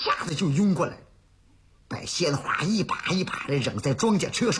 下子就拥过来，把鲜花一把一把的扔在装甲车上，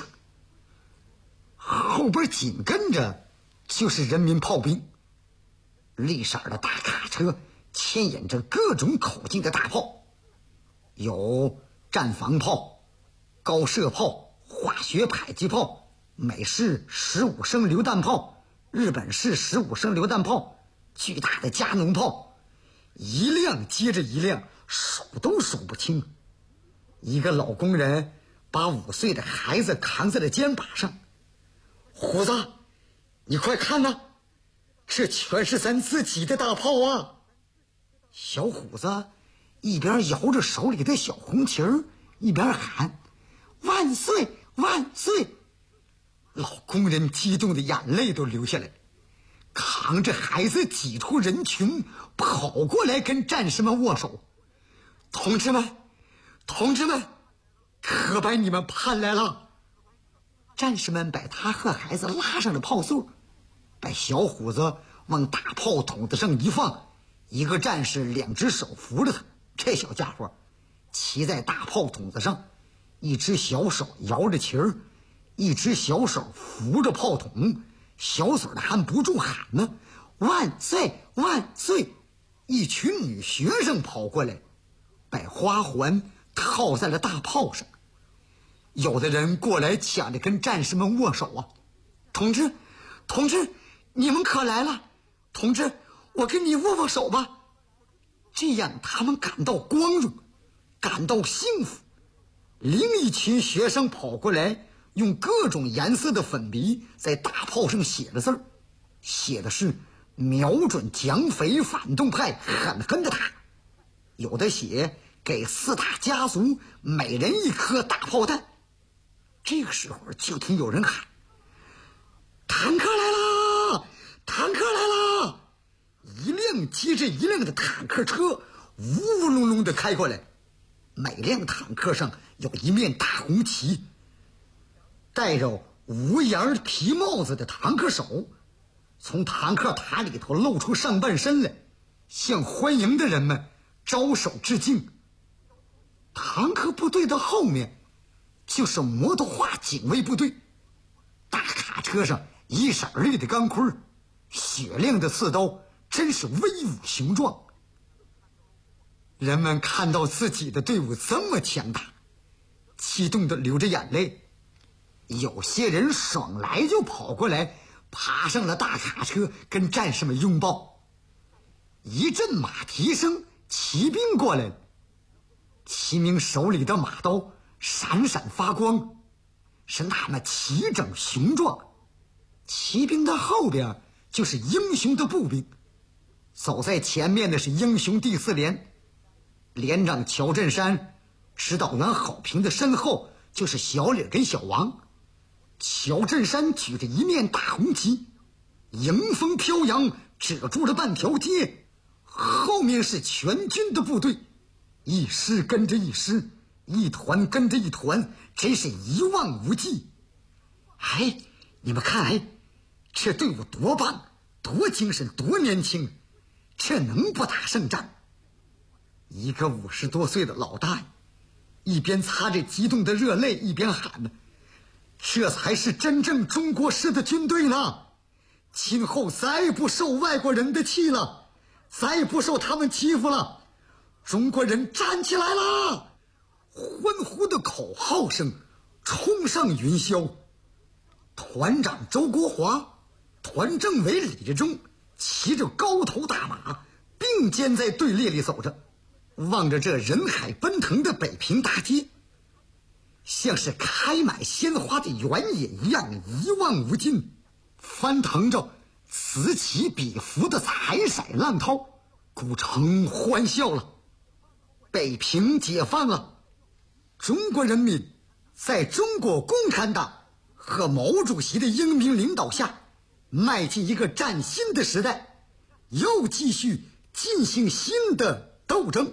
后边紧跟着就是人民炮兵。绿色的大卡车牵引着各种口径的大炮，有战防炮、高射炮、化学迫击炮、美式15升榴弹炮、日本式15升榴弹炮、巨大的加农炮，一辆接着一辆，数都数不清。一个老工人把5岁的孩子扛在了肩膀上，虎子，你快看呐，这全是咱自己的大炮啊！小虎子一边摇着手里的小红旗儿，一边喊万岁万岁。老工人激动的眼泪都流下来，扛着孩子挤出人群，跑过来跟战士们握手。同志们，同志们，可把你们盼来了。战士们把他和孩子拉上了炮座，把小虎子往大炮筒子上一放，一个战士2只手扶着他，这小家伙骑在大炮筒子上，一只小手摇着旗儿，一只小手扶着炮筒，小嘴的还不住喊呢，万岁万岁。一群女学生跑过来，把花环套在了大炮上。有的人过来抢着跟战士们握手啊，同志同志，你们可来了，同志，我跟你握握手吧。这样他们感到光荣，感到幸福。另一群学生跑过来，用各种颜色的粉笔在大炮上写了字儿，写的是瞄准蒋匪反动派，狠狠的打。有的写给4大家族每人1颗大炮弹。这个时候就听有人喊，坦克来啦，坦克来啦！一辆接着一辆的坦克车呜呜隆隆的开过来，每辆坦克上有一面大红旗，戴着无檐皮帽子的坦克手从坦克塔里头露出上半身来，向欢迎的人们招手致敬。坦克部队的后面就是摩托化警卫部队，大卡车上一色绿的钢盔，雪亮的刺刀，真是威武雄壮。人们看到自己的队伍这么强大，激动的流着眼泪。有些人爽来就跑过来，爬上了大卡车跟战士们拥抱。一阵马蹄声，骑兵过来了，骑兵手里的马刀闪闪发光，是那么齐整雄壮。骑兵的后边就是英雄的步兵，走在前面的是英雄第4连，连长乔振山，指导员郝平的身后就是小李跟小王。乔振山举着一面大红旗，迎风飘扬，遮住了半条街。后面是全军的部队，一师跟着一师，一团跟着一团，真是一望无际。哎，你们看，哎，这队伍多棒，多精神，多年轻，这能不打胜仗？一个50多岁的老大爷一边擦着激动的热泪，一边喊呢，这才是真正中国式的军队呢！今后再也不受外国人的气了，再也不受他们欺负了，中国人站起来了！欢呼的口号声冲上云霄。团长周国华，团政委李志忠骑着高头大马，并肩在队列里走着，望着这人海奔腾的北平大街，像是开满鲜花的原野一样一望无尽，翻腾着此起彼伏的彩色浪涛。古城欢笑了，北平解放了，中国人民在中国共产党和毛主席的英明领导下，迈进一个崭新的时代，又继续进行新的斗争。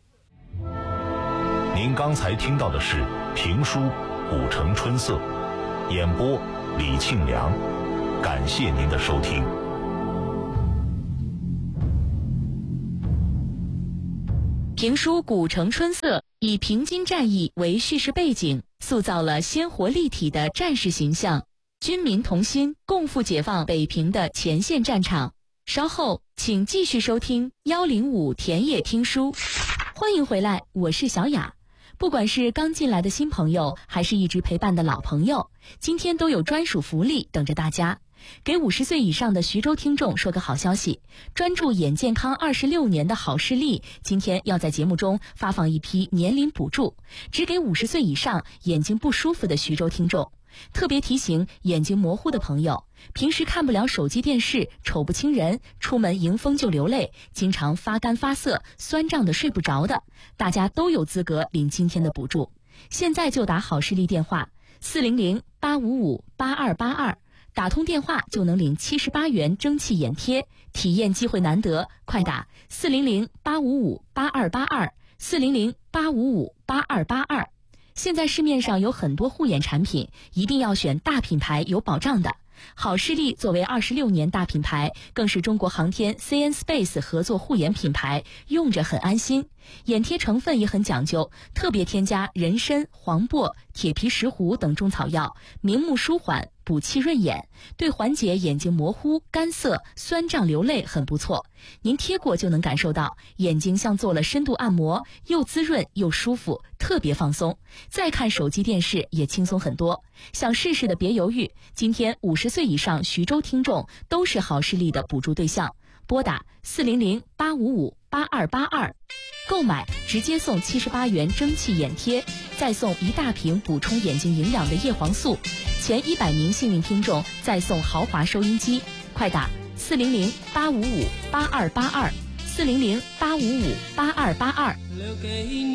您刚才听到的是评书《古城春色》，演播李庆良，感谢您的收听。 评书古城春色以平津战役为叙事背景，塑造了鲜活立体的战士形象，军民同心，共赴解放北平的前线战场。稍后请继续收听105田野听书。欢迎回来，我是小雅。不管是刚进来的新朋友，还是一直陪伴的老朋友，今天都有专属福利等着大家。给50岁以上的徐州听众说个好消息，专注眼健康26年的好视力今天要在节目中发放一批年龄补助，只给50岁以上眼睛不舒服的徐州听众。特别提醒眼睛模糊的朋友，平时看不了手机电视，瞅不清人，出门迎风就流泪，经常发干发涩，酸胀的睡不着的，大家都有资格领今天的补助。现在就打好视力电话400-855-8282，打通电话就能领78元蒸汽眼贴，体验机会难得，快打400-855-8282，400-855-8282。现在市面上有很多护眼产品，一定要选大品牌有保障的。好视力作为26年大品牌，更是中国航天 CN Space 合作护眼品牌，用着很安心。眼贴成分也很讲究，特别添加人参、黄柏、铁皮石斛等中草药，明目舒缓，补气润眼，对缓解眼睛模糊、干涩、酸胀流泪很不错。您贴过就能感受到，眼睛像做了深度按摩，又滋润又舒服，特别放松。再看手机电视也轻松很多。想试试的别犹豫，今天50岁以上徐州听众都是好视力的补助对象，拨打400-855-8282，购买直接送78元蒸汽眼贴，再送一大瓶补充眼睛营养的叶黄素，前100名幸运听众再送豪华收音机。快打400-855-8282，400-855-8282。